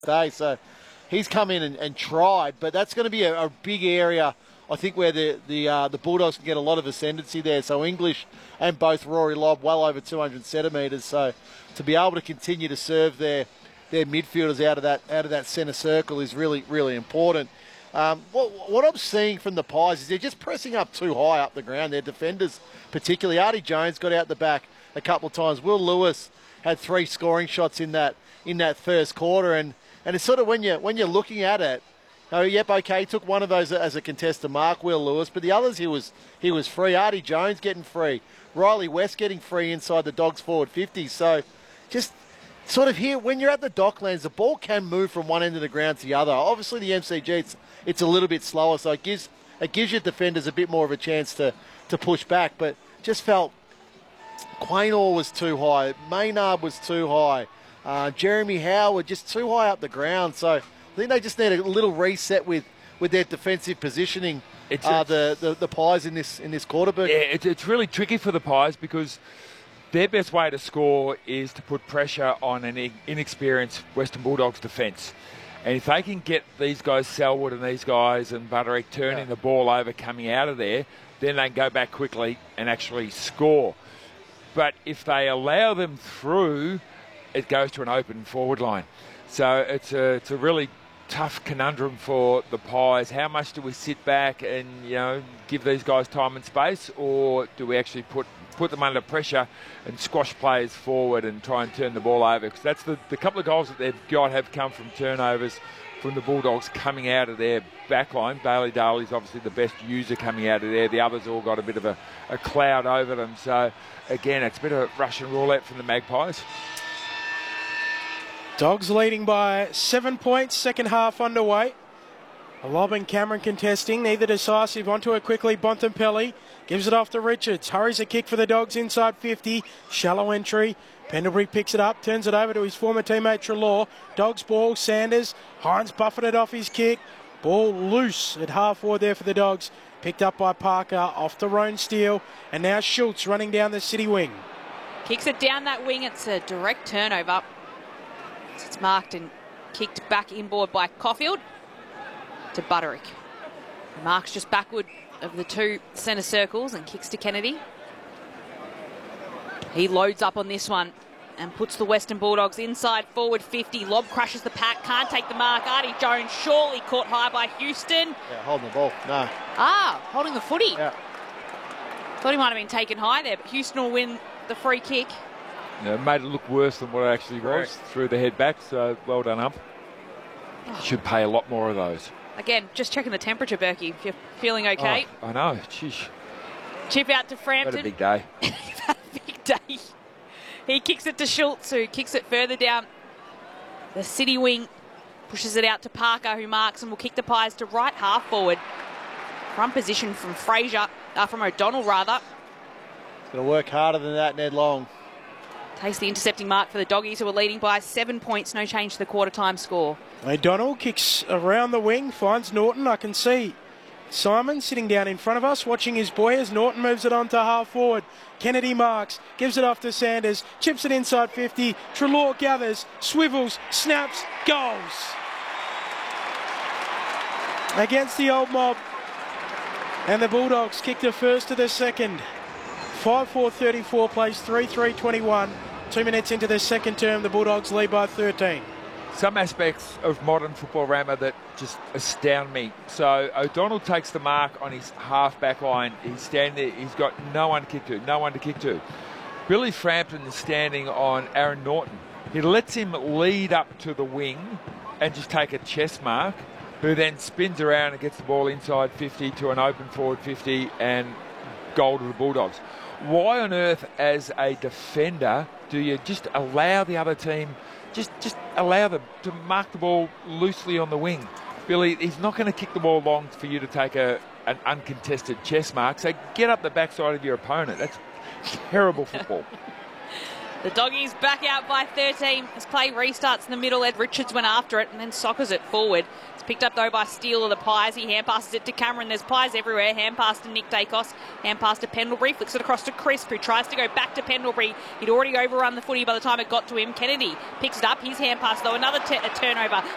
day. So he's come in and tried, but that's going to be a big area, I think, where the Bulldogs can get a lot of ascendancy there. So English and both Rory Lobb well over 200 centimetres. So to be able to continue to serve their midfielders out of that centre circle is really, really important. What I'm seeing from the Pies is they're just pressing up too high up the ground. Their defenders, particularly Artie Jones, got out the back a couple of times. Will Lewis had 3 scoring shots in that first quarter, and it's sort of when you're looking at it, oh yep, okay, he took one of those as a contested mark, Will Lewis, but the others he was free. Artie Jones getting free, Riley West getting free inside the Dogs forward 50. So just sort of here, when you're at the Docklands, the ball can move from one end of the ground to the other. Obviously the MCG, it's a little bit slower, so it gives your defenders a bit more of a chance to push back, but just felt Quaynor was too high, Maynard was too high, Jeremy Howard just too high up the ground. So I think they just need a little reset with their defensive positioning. The Pies in this quarter. Yeah, it's really tricky for the Pies because their best way to score is to put pressure on an inexperienced Western Bulldogs defence. And if they can get these guys, Selwood and these guys and Butterick, turning the ball over coming out of there, then they can go back quickly and actually score. But if they allow them through, it goes to an open forward line. So it's a really tough conundrum for the Pies. How much do we sit back and give these guys time and space, or do we actually put them under pressure and squash players forward and try and turn the ball over? Because that's the couple of goals that they've got have come from turnovers from the Bulldogs coming out of their back line. Bailey Daly's obviously the best user coming out of there. The others all got a bit of a cloud over them. So, again, it's a bit of Russian roulette from the Magpies. Dogs leading by 7 points, second half underway. Lobb and Cameron contesting, neither decisive. Onto it quickly, Bontempelli gives it off to Richards. Hurries a kick for the Dogs inside 50. Shallow entry. Pendlebury picks it up, turns it over to his former teammate Treloar. Dogs ball, Sanders. Hines buffeted off his kick. Ball loose at half forward there for the Dogs. Picked up by Parker, off to Roan Steele. And now Schultz running down the City wing. Kicks it down that wing. It's a direct turnover. It's marked and kicked back inboard by Caulfield to Butterick. Marks just backward of the 2 centre circles and kicks to Kennedy. He loads up on this one and puts the Western Bulldogs inside forward 50. Lobb crashes the pack, can't take the mark. Artie Jones surely caught high by Houston. Yeah, holding the ball. No. Holding the footy. Yeah. Thought he might have been taken high there, but Houston will win the free kick. Yeah, made it look worse than what it actually was through the head back, so well done up. Should pay a lot more of those. Again, just checking the temperature, Berkey, if you're feeling okay. Oh, I know, sheesh. Chip out to Frampton. What a big day. Big day. He kicks it to Schultz, who kicks it further down the City wing. Pushes it out to Parker, who marks and will kick the Pies to right half forward. Front position from from O'Donnell rather. He's going to work harder than that, Ned Long. Takes the intercepting mark for the Doggies, who are leading by 7 points. No change to the quarter-time score. O'Donnell kicks around the wing, finds Norton. I can see Simon sitting down in front of us, watching his boy as Norton moves it on to half forward. Kennedy marks, gives it off to Sanders, chips it inside 50. Treloar gathers, swivels, snaps, goals. Against the old mob. And the Bulldogs kick the first to the second. 5-4-34 plays 3-3-21. 2 minutes into the second term, the Bulldogs lead by 13. Some aspects of modern football, Rammer, that just astound me. So O'Donnell takes the mark on his half-back line. He's standing there. He's got no one to kick to. Billy Frampton is standing on Aaron Norton. He lets him lead up to the wing and just take a chest mark, who then spins around and gets the ball inside 50 to an open forward 50 and goal to the Bulldogs. Why on earth, as a defender, do you just allow the other team, just allow them to mark the ball loosely on the wing? Billy, he's not going to kick the ball long for you to take an uncontested chest mark, so get up the backside of your opponent. That's terrible football. The Doggies back out by 13 as play restarts in the middle. Ed Richards went after it and then soccers it forward. It's picked up, though, by Steele of the Pies. He hand passes it to Cameron. There's Pies everywhere. Hand pass to Nick Dacos. Hand pass to Pendlebury. Flicks it across to Crisp, who tries to go back to Pendlebury. He'd already overrun the footy by the time it got to him. Kennedy picks it up. His hand pass, though. Another turnover.